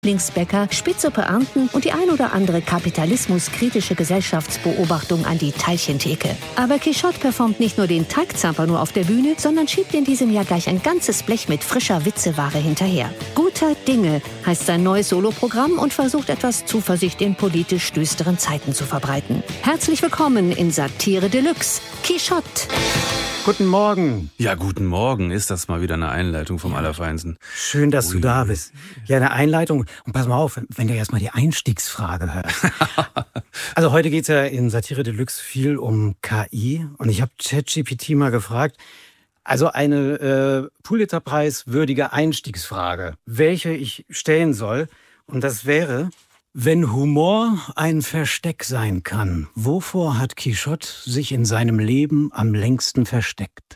Lieblingsbäcker, Spitzsuppe ernten und die ein oder andere kapitalismuskritische Gesellschaftsbeobachtung an die Teilchentheke. Aber Quichotte performt nicht nur den Teigzamper nur auf der Bühne, sondern schiebt in diesem Jahr gleich ein ganzes Blech mit frischer Witzeware hinterher. Guter Dinge heißt sein neues Soloprogramm und versucht etwas Zuversicht in politisch düsteren Zeiten zu verbreiten. Herzlich willkommen in Satire Deluxe, Quichotte. Guten Morgen. Ja, guten Morgen. Ist das mal wieder eine Einleitung vom Allerfeinsten? Schön, dass du da bist. Ja, eine Einleitung. Und pass mal auf, wenn du erstmal die Einstiegsfrage hörst. Also heute geht's ja in Satire Deluxe viel um KI. Und ich habe ChatGPT mal gefragt, also eine Pulitzer-Preis würdige Einstiegsfrage, welche ich stellen soll. Und das wäre: Wenn Humor ein Versteck sein kann, wovor hat Quichotte sich in seinem Leben am längsten versteckt?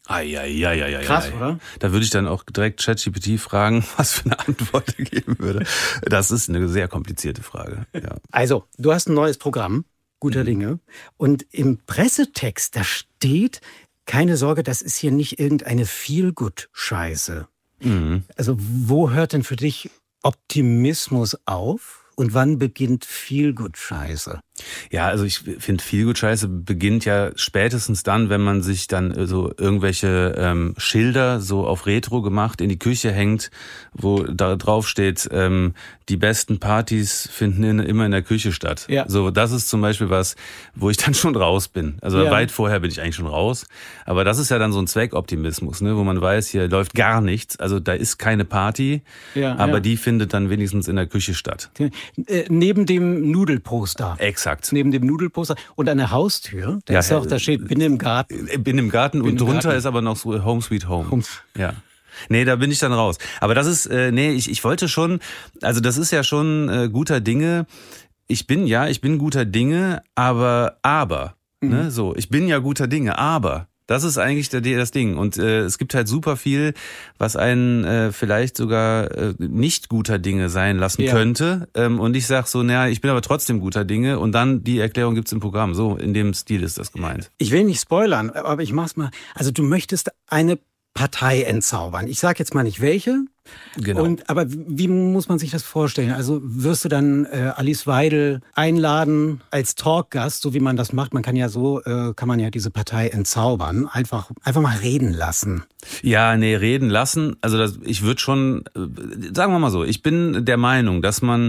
Krass, oder? Da würde ich dann auch direkt ChatGPT fragen, was für eine Antwort er geben würde. Das ist eine sehr komplizierte Frage. Ja. Also, du hast ein neues Programm, Guter Dinge. Und im Pressetext, da steht: Keine Sorge, das ist hier nicht irgendeine Feel-Good-Scheiße. Also, wo hört denn für dich Optimismus auf? Und wann beginnt Feel-Good-Scheiße? Ja, also ich finde, Feel-Good-Scheiße beginnt ja spätestens dann, wenn man sich dann so irgendwelche Schilder so auf Retro gemacht in die Küche hängt, wo da drauf steht, die besten Partys finden immer in der Küche statt. Ja. So, das ist zum Beispiel was, wo ich dann schon raus bin. Also weit vorher bin ich eigentlich schon raus. Aber das ist ja dann so ein Zweckoptimismus, ne, wo man weiß, hier läuft gar nichts. Also da ist keine Party, aber die findet dann wenigstens in der Küche statt. Neben dem Nudelposter. Exakt. Neben dem Nudelposter und an der Haustür, da steht Bin im Garten. Bin im Garten und drunter ist aber noch so Home Sweet Home. Ja. Nee, da bin ich dann raus. Aber das ist, ich wollte schon, also das ist ja schon guter Dinge. Ich bin guter Dinge, aber, ne, so, ich bin ja guter Dinge, aber. Das ist eigentlich das Ding. Und es gibt halt super viel, was einen vielleicht sogar nicht guter Dinge sein lassen könnte. Und ich sag so, ich bin aber trotzdem guter Dinge. Und dann die Erklärung gibt's im Programm. So, in dem Stil ist das gemeint. Ich will nicht spoilern, aber ich mach's mal. Also du möchtest eine Partei entzaubern. Ich sag jetzt mal nicht welche. Genau. Aber wie muss man sich das vorstellen? Also wirst du dann Alice Weidel einladen als Talkgast, so wie man das macht? Man kann ja diese Partei entzaubern. Einfach mal reden lassen. Ja, reden lassen. Also ich würde schon, sagen wir mal so, ich bin der Meinung, dass man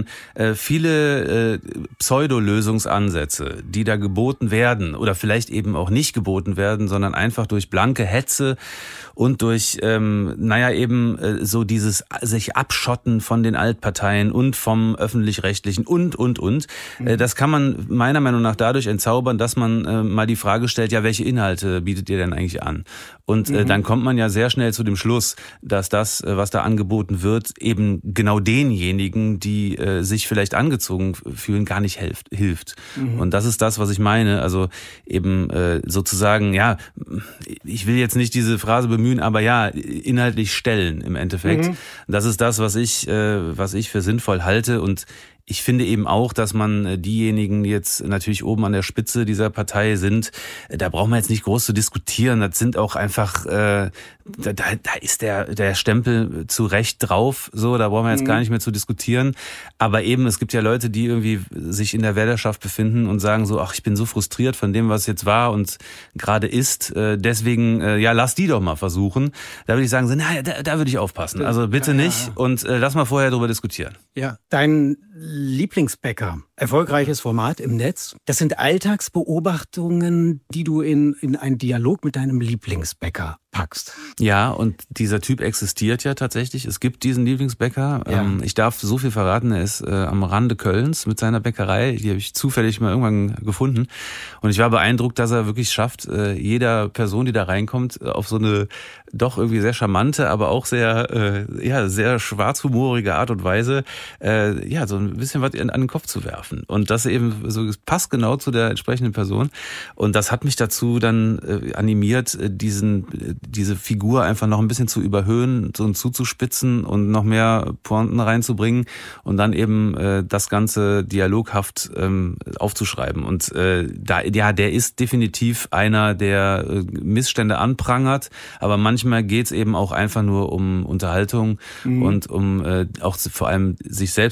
viele Pseudo-Lösungsansätze, die da geboten werden oder vielleicht eben auch nicht geboten werden, sondern einfach durch blanke Hetze und durch, so dieses sich abschotten von den Altparteien und vom Öffentlich-Rechtlichen und. Das kann man meiner Meinung nach dadurch entzaubern, dass man mal die Frage stellt, ja, welche Inhalte bietet ihr denn eigentlich an? Und dann kommt man ja sehr schnell zu dem Schluss, dass das, was da angeboten wird, eben genau denjenigen, die sich vielleicht angezogen fühlen, gar nicht hilft. Und das ist das, was ich meine. Also eben sozusagen, ich will jetzt nicht diese Phrase bemühen, aber inhaltlich stellen im Endeffekt. Das ist das, was ich für sinnvoll halte. Und ich finde eben auch, dass man diejenigen, die jetzt natürlich oben an der Spitze dieser Partei sind, da braucht man jetzt nicht groß zu diskutieren. Das sind auch einfach, da ist der Stempel zu Recht drauf. So, da brauchen wir jetzt gar nicht mehr zu diskutieren. Aber eben, es gibt ja Leute, die irgendwie sich in der Wählerschaft befinden und sagen so, ach, ich bin so frustriert von dem, was jetzt war und gerade ist. Deswegen, lass die doch mal versuchen. Da würde ich sagen, da würde ich aufpassen. Also bitte nicht und lass mal vorher drüber diskutieren. Ja, dein Lieblingsbäcker, erfolgreiches Format im Netz. Das sind Alltagsbeobachtungen, die du in einen Dialog mit deinem Lieblingsbäcker packst. Ja, und dieser Typ existiert ja tatsächlich. Es gibt diesen Lieblingsbäcker. Ja. Ich darf so viel verraten, er ist am Rande Kölns mit seiner Bäckerei. Die habe ich zufällig mal irgendwann gefunden. Und ich war beeindruckt, dass er wirklich schafft, jeder Person, die da reinkommt, auf so eine doch irgendwie sehr charmante, aber auch sehr, sehr schwarzhumorige Art und Weise, so ein bisschen was an den Kopf zu werfen. Und das eben so passt genau zu der entsprechenden Person. Und das hat mich dazu dann animiert, diese Figur einfach noch ein bisschen zu überhöhen, so zuzuspitzen und noch mehr Pointen reinzubringen und dann eben das Ganze dialoghaft aufzuschreiben. Und der ist definitiv einer, der Missstände anprangert, aber manchmal geht's eben auch einfach nur um Unterhaltung und um auch vor allem sich selbst